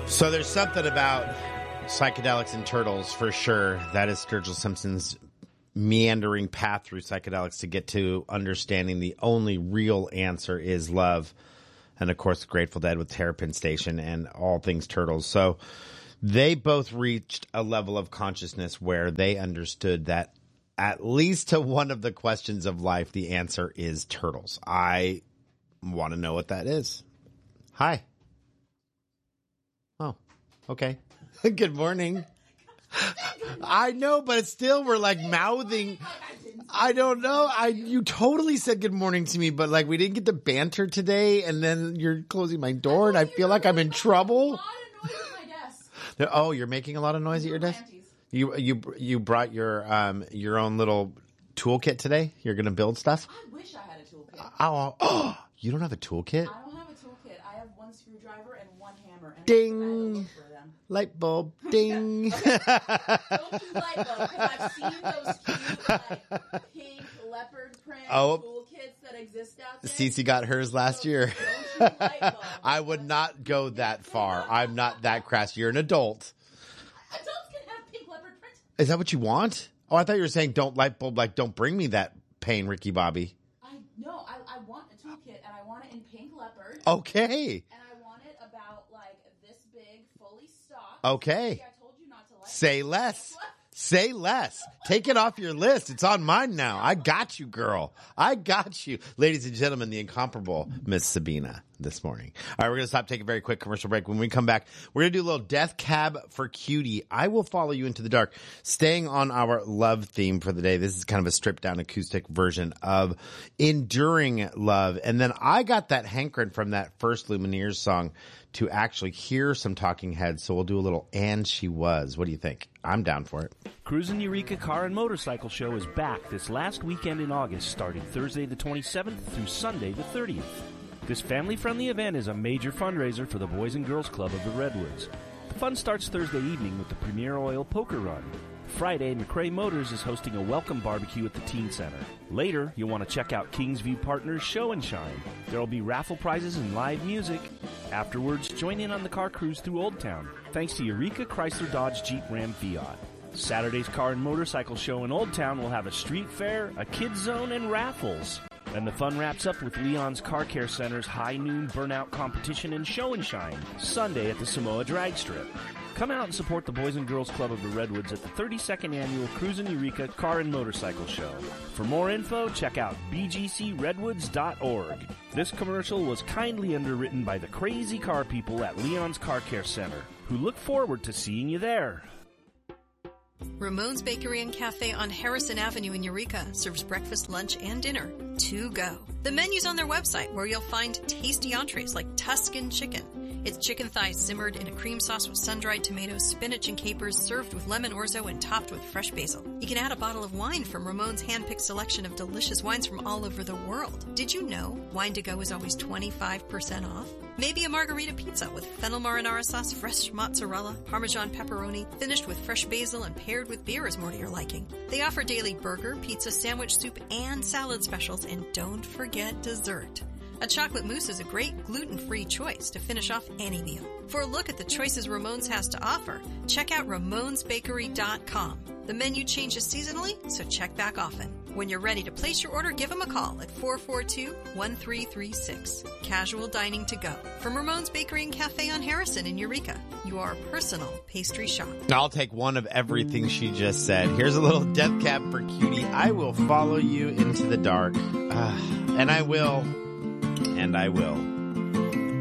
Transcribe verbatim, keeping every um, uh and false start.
So there's something about psychedelics and turtles for sure. That is Sturgill Simpson's meandering path through psychedelics to get to understanding the only real answer is love. And, of course, Grateful Dead with Terrapin Station and all things turtles. So they both reached a level of consciousness where they understood that at least to one of the questions of life, the answer is turtles. I want to know what that is. Hi. Oh, okay. Good morning. I know, but it's still, we're like mouthing. I don't know. I you totally said good morning to me, but like we didn't get to banter today, and then you're closing my door, and I feel like I'm in trouble. Oh, you're making a lot of noise at your desk? You you you brought your um your own little toolkit today? You're gonna build stuff? I wish I had a toolkit. Oh, oh you don't have a toolkit? I don't have a toolkit. I have one screwdriver and one hammer. And Ding. Light bulb. Ding. Okay. Don't do light bulb, because I've seen those cute like pink leopard print oh. toolkits that exist out there. Cece got hers last so year. Don't do light bulb. I would not go that far. I'm not that crass. You're an adult. Adults can have pink leopard print. Is that what you want? Oh, I thought you were saying don't light bulb, like don't bring me that pain, Ricky Bobby. I no, I, I want a toolkit, and I want it in pink leopard. Okay. And I want it about like this big, fully stocked. Okay. See, I told you not to light Say bulb. less. Say less. Take it off your list. It's on mine now. I got you, girl. I got you. Ladies and gentlemen, the incomparable Miss Sabina this morning. All right, we're going to stop, take a very quick commercial break. When we come back, we're going to do a little Death Cab for Cutie. I Will Follow You Into the Dark. Staying on our love theme for the day. This is kind of a stripped down acoustic version of Enduring Love. And then I got that hankering from that first Lumineers song to actually hear some Talking Heads. So we'll do a little And She Was. What do you think? I'm down for it. Cruisin' Eureka Car and Motorcycle Show is back this last weekend in August, starting Thursday the twenty-seventh through Sunday the thirtieth. This family-friendly event is a major fundraiser for the Boys and Girls Club of the Redwoods. The fun starts Thursday evening with the Premier Oil Poker Run. Friday, McRae Motors is hosting a welcome barbecue at the Teen Center. Later, you'll want to check out Kingsview Partners Show and Shine. There will be raffle prizes and live music. Afterwards, join in on the car cruise through Old Town, thanks to Eureka Chrysler Dodge Jeep Ram Fiat. Saturday's Car and Motorcycle Show in Old Town will have a street fair, a kids zone, and raffles. And the fun wraps up with Leon's Car Care Center's High Noon Burnout Competition and Show and Shine, Sunday at the Samoa Drag Strip. Come out and support the Boys and Girls Club of the Redwoods at the thirty-second Annual Cruisin' Eureka Car and Motorcycle Show. For more info, check out b g c redwoods dot org. This commercial was kindly underwritten by the crazy car people at Leon's Car Care Center, who look forward to seeing you there. Ramon's Bakery and Cafe on Harrison Avenue in Eureka serves breakfast, lunch, and dinner to go. The menu's on their website, where you'll find tasty entrees like Tuscan chicken. It's chicken thighs simmered in a cream sauce with sun-dried tomatoes, spinach, and capers, served with lemon orzo and topped with fresh basil. You can add a bottle of wine from Ramon's hand-picked selection of delicious wines from all over the world. Did you know wine to go is always twenty-five percent off? Maybe a margarita pizza with fennel marinara sauce, fresh mozzarella, Parmesan pepperoni, finished with fresh basil and paired with beer is more to your liking. They offer daily burger, pizza, sandwich, soup, and salad specials, and don't forget dessert. A chocolate mousse is a great gluten-free choice to finish off any meal. For a look at the choices Ramon's has to offer, check out ramons bakery dot com. The menu changes seasonally, so check back often. When you're ready to place your order, give them a call at four four two, one three three six. Casual dining to go. From Ramon's Bakery and Cafe on Harrison in Eureka, your personal pastry shop. I'll take one of everything she just said. Here's a little Death Cab for Cutie. I will follow you into the dark. Uh, and I will. And I will.